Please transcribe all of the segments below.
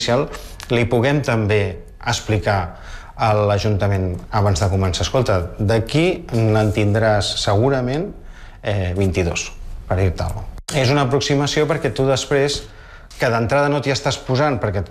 li puguem també explicar a l'Ajuntament abans de començar. Escolta, d'aquí n'en tindràs segurament 22, per dir-te alguna cosa. És una aproximació perquè tu després, que d'entrada no t'hi estàs posant perquè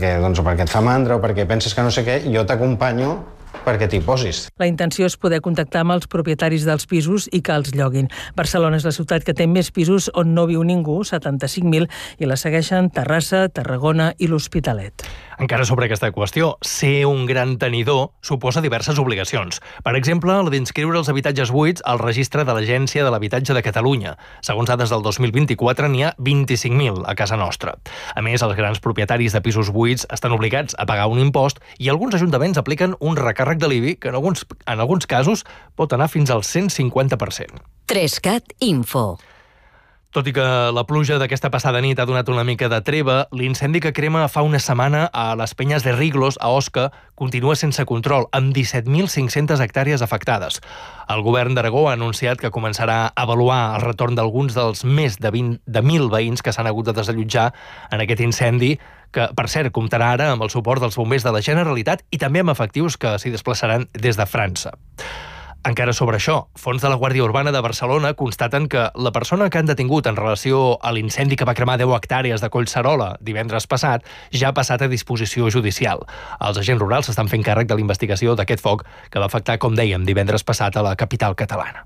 et fa mandra o perquè penses que no sé què, jo t'acompanyo perquè t'hi posis. La intenció és poder contactar amb els propietaris dels pisos i que els lloguin. Barcelona és la ciutat que té més pisos on no viu ningú, 75.000, i la segueixen Terrassa, Tarragona i l'Hospitalet. Encara sobre aquesta qüestió, ser un gran tenidor suposa diverses obligacions. Per exemple, la d'inscriure els habitatges buits al registre de l'Agència de l'Habitatge de Catalunya. Segons dades del 2024, n'hi ha 25.000 a casa nostra. A més, els grans propietaris de pisos buits estan obligats a pagar un impost i alguns ajuntaments apliquen un recàrrec de l'IBI que en alguns casos pot anar fins al 150%. 3CAT Info. Tot i que la pluja d'aquesta passada nit ha donat una mica de treva, l'incendi que crema fa una setmana a les Penyes de Riglos, a Osca, continua sense control, amb 17.500 hectàrees afectades. El govern d'Aragó ha anunciat que començarà a avaluar el retorn d'alguns dels més de 1.000 veïns que s'han hagut de desallotjar en aquest incendi, que, per cert, comptarà ara amb el suport dels bombers de la Generalitat i també amb efectius que s'hi desplaçaran des de França. Encara sobre això, fons de la Guàrdia Urbana de Barcelona constaten que la persona que han detingut en relació a l'incendi que va cremar 10 hectàrees de Collserola divendres passat ja ha passat a disposició judicial. Els agents rurals s'estan fent càrrec de la investigació d'aquest foc que va afectar, com dèiem, divendres passat a la capital catalana.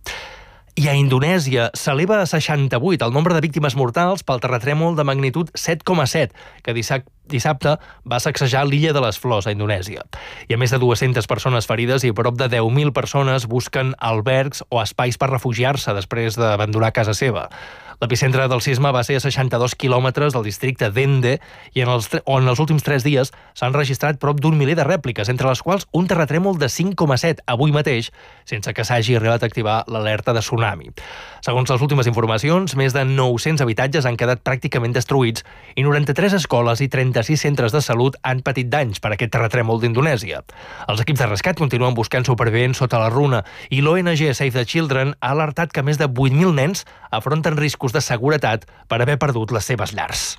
I a Indonèsia s'eleva a 68 el nombre de víctimes mortals pel terratrèmol de magnitud 7,7 que dissabte va sacsejar l'illa de les Flors, a Indonèsia. Hi ha més de 200 persones ferides i prop de 10.000 persones busquen albergs o espais per refugiar-se després d'abandonar casa seva. L'epicentre del sisme va ser a 62 quilòmetres del districte d'Ende i on els últims 3 dies s'han registrat prop d'un miler de rèpliques, entre les quals un terratrèmol de 5,7 avui mateix, sense que s'hagi arribat a activar l'alerta de tsunami. Segons les últimes informacions, més de 900 habitatges han quedat pràcticament destruïts i 93 escoles i 36 centres de salut han patit danys per aquest terratrèmol d'Indonèsia. Els equips de rescat continuen buscant supervivents sota la runa i l'ONG Save the Children ha alertat que més de 8.000 nens afronten riscos de seguretat per haver perdut les seves llars.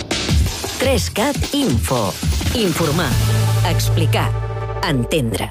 3CAT Info. Informar, explicar, entendre.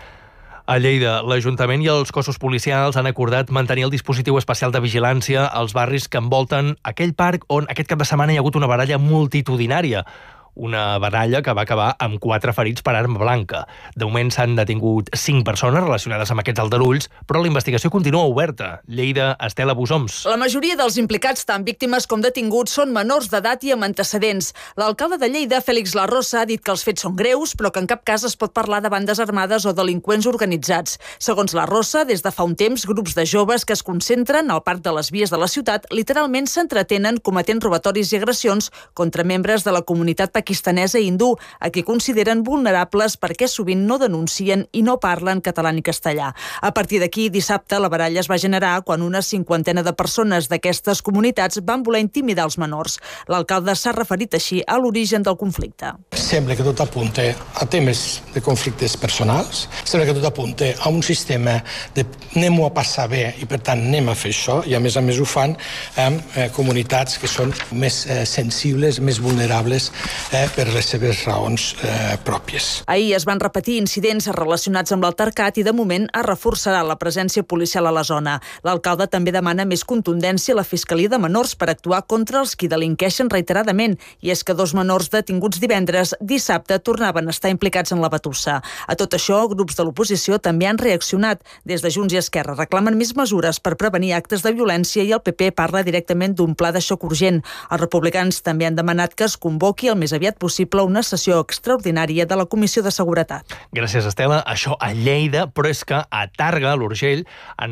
A Lleida, l'Ajuntament i els cossos policials han acordat mantenir el dispositiu especial de vigilància als barris que envolten aquell parc on aquest cap de setmana hi ha hagut una baralla multitudinària. Una baralla que va acabar amb 4 ferits per arma blanca. De moment s'han detingut 5 persones relacionades amb aquests aldarulls, però la investigació continua oberta. Lleida, Estela Busoms. La majoria dels implicats, tant víctimes com detinguts, són menors d'edat i amb antecedents. L'alcalde de Lleida, Félix Larrosa, ha dit que els fets són greus, però que en cap cas es pot parlar de bandes armades o delinqüents organitzats. Segons Larrosa, des de fa un temps, grups de joves que es concentren al parc de les vies de la ciutat literalment s'entretenen cometent robatoris i agressions contra membres de la comunitat pakistanesa i hindú, a qui consideren vulnerables perquè sovint no denuncien i no parlen català ni castellà. A partir d'aquí, dissabte, la baralla es va generar quan una 50ena de persones d'aquestes comunitats van voler intimidar els menors. L'alcalde s'ha referit així a l'origen del conflicte. Sembla que tot apunta a temes de conflictes personals, sembla que tot apunta a un sistema de anem-ho a passar bé i per tant anem a fer això, i a més ho fan amb comunitats que són més sensibles, més vulnerables per les seves raons pròpies. Ahir es van repetir incidents relacionats amb l'altercat i de moment es reforçarà la presència policial a la zona. L'alcalde també demana més contundència a la Fiscalia de Menors per actuar contra els qui delinqueixen reiteradament, i és que 2 menors detinguts divendres, dissabte tornaven a estar implicats en la batussa. A tot això, grups de l'oposició també han reaccionat. Des de Junts i Esquerra reclamen més mesures per prevenir actes de violència i el PP parla directament d'un pla de xoc urgent. Els republicans també han demanat que es convoqui el més aviat possible una sessió extraordinària de la Comissió de Seguretat. Gràcies, Estela. Això a Lleida, però és que a Targa, a l'Urgell,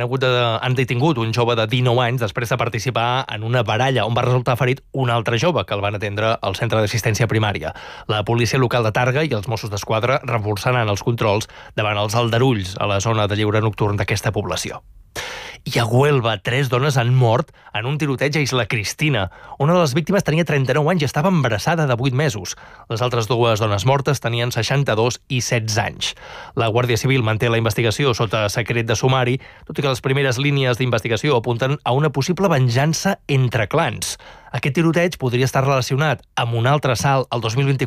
han detingut un jove de 19 anys després de participar en una baralla on va resultar ferit un altre jove que el van atendre al centre d'assistència primària. La policia local de Targa i els Mossos d'Esquadra reforçaran els controls davant els aldarulls a la zona de lleure nocturn d'aquesta població. I a Huelva, 3 dones han mort en un tiroteig a Isla Cristina. Una de les víctimes tenia 39 anys i estava embarassada de 8 mesos. Les altres 2 dones mortes tenien 62 i 16 anys. La Guàrdia Civil manté la investigació sota secret de sumari, tot i que les primeres línies d'investigació apunten a una possible venjança entre clans. Aquest tiroteig podria estar relacionat amb un altre assalt el 2024